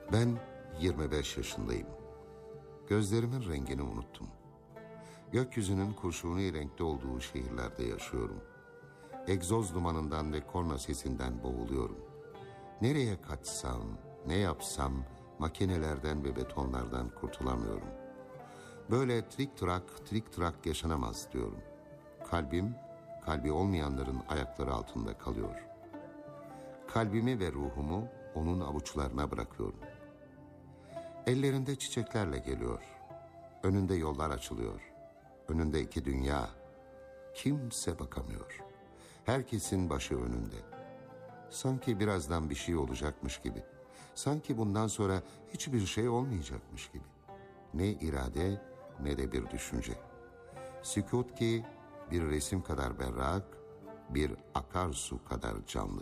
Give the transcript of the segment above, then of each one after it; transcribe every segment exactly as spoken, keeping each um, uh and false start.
Ben yirmi beş yaşındayım. Gözlerimin rengini unuttum. Gökyüzünün kurşuni renkte olduğu şehirlerde yaşıyorum. Egzoz dumanından ve korna sesinden boğuluyorum. Nereye kaçsam, ne yapsam makinelerden ve betonlardan kurtulamıyorum. Böyle trik trak, trik trak yaşanamaz diyorum. Kalbim, kalbi olmayanların ayakları altında kalıyor. Kalbimi ve ruhumu onun avuçlarına bırakıyorum. Ellerinde çiçeklerle geliyor. Önünde yollar açılıyor. Önünde iki dünya. Kimse bakamıyor. Herkesin başı önünde. Sanki birazdan bir şey olacakmış gibi. Sanki bundan sonra hiçbir şey olmayacakmış gibi. Ne irade ne de bir düşünce. Sükût ki bir resim kadar berrak, bir akarsu kadar canlı.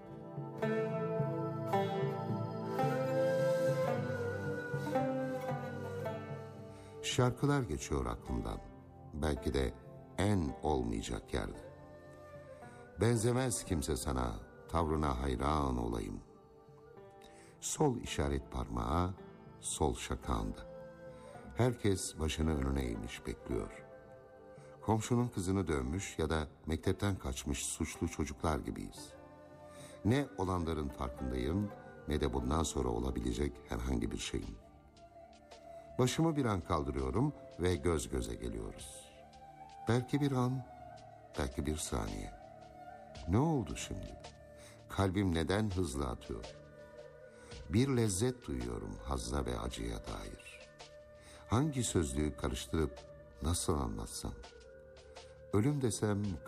Şarkılar geçiyor aklımdan. Belki de en olmayacak yerde. Benzemez kimse sana, tavrına hayran olayım. Sol işaret parmağı, sol şakağında. Herkes başını önüne eğmiş bekliyor. Komşunun kızını dövmüş ya da mektepten kaçmış suçlu çocuklar gibiyiz. Ne olanların farkındayım ne de bundan sonra olabilecek herhangi bir şeyin. Başımı bir an kaldırıyorum ve göz göze geliyoruz. Belki bir an, belki bir saniye. Ne oldu şimdi? Kalbim neden hızlı atıyor? Bir lezzet duyuyorum hazza ve acıya dair. Hangi sözlüğü karıştırıp nasıl anlatsam? Ölüm desem